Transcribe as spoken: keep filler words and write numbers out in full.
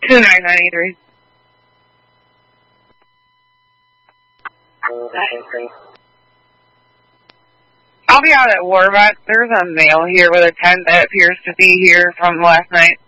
two nine nine eight three. I'll be out at Warbuck. There's a male here with a tent that appears to be here from last night.